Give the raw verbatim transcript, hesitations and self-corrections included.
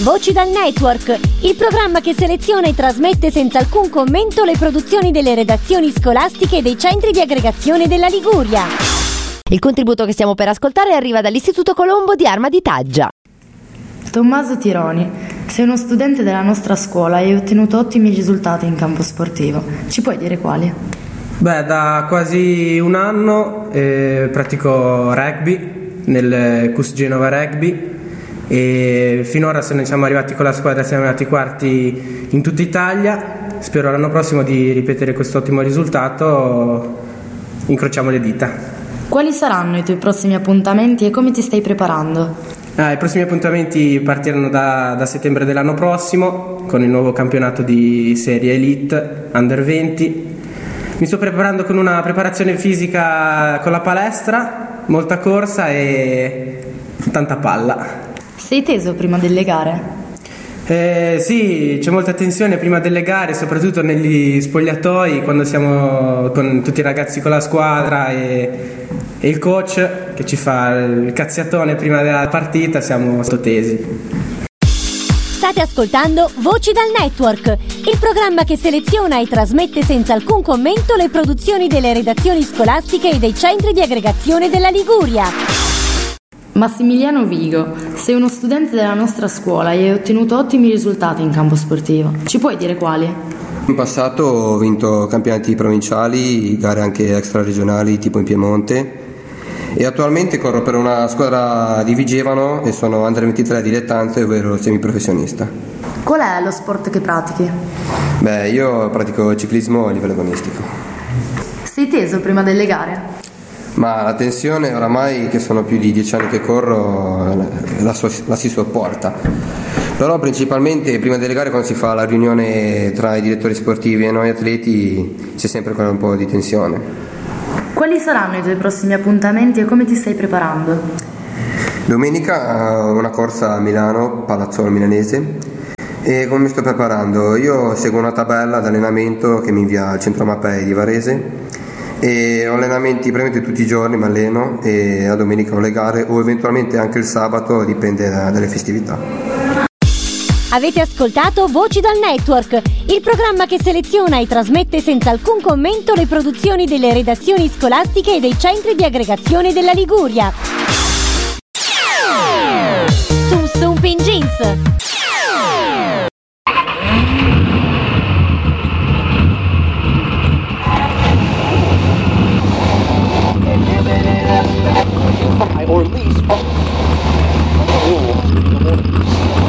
Voci dal Network, il programma che seleziona e trasmette senza alcun commento le produzioni delle redazioni scolastiche e dei centri di aggregazione della Liguria. Il contributo che stiamo per ascoltare arriva dall'Istituto Colombo di Arma di Taggia. Tommaso Tironi, sei uno studente della nostra scuola e hai ottenuto ottimi risultati in campo sportivo. Ci puoi dire quali? Beh, da quasi un anno eh, pratico rugby nel C U S Genova Rugby e finora se ne siamo arrivati con la squadra, siamo arrivati quarti in tutta Italia. Spero l'anno prossimo di ripetere questo ottimo risultato, incrociamo le dita. Quali saranno i tuoi prossimi appuntamenti e come ti stai preparando? Ah, I prossimi appuntamenti partiranno da, da settembre dell'anno prossimo con il nuovo campionato di serie Elite Under venti. Mi sto preparando con una preparazione fisica con la palestra, molta corsa e tanta palla. Sei teso prima delle gare? Eh, sì, c'è molta tensione prima delle gare, soprattutto negli spogliatoi, quando siamo con tutti i ragazzi con la squadra e, e il coach che ci fa il cazziatone prima della partita, siamo molto tesi. State ascoltando Voci dal Network, il programma che seleziona e trasmette senza alcun commento le produzioni delle redazioni scolastiche e dei centri di aggregazione della Liguria. Massimiliano Vigo, sei uno studente della nostra scuola e hai ottenuto ottimi risultati in campo sportivo. Ci puoi dire quali? In passato ho vinto campionati provinciali, gare anche extraregionali tipo in Piemonte e attualmente corro per una squadra di Vigevano e sono under ventitré dilettante, ovvero semiprofessionista. Qual è lo sport che pratichi? Beh, io pratico ciclismo a livello agonistico. Sei teso prima delle gare? Ma la tensione oramai, che sono più di dieci anni che corro, la, so- la si sopporta. Però principalmente prima delle gare, quando si fa la riunione tra i direttori sportivi e noi atleti, c'è sempre un po' di tensione. Quali saranno i tuoi prossimi appuntamenti e come ti stai preparando? Domenica una corsa a Milano, Palazzolo Milanese. E come mi sto preparando? Io seguo una tabella di allenamento che mi invia al centro Mappei di Varese e ho allenamenti praticamente tutti i giorni, mi alleno e la domenica ho le gare o eventualmente anche il sabato, dipende da, dalle festività. Avete ascoltato Voci dal Network, il programma che seleziona e trasmette senza alcun commento le produzioni delle redazioni scolastiche e dei centri di aggregazione della Liguria. Sum Sum Pin Jeans,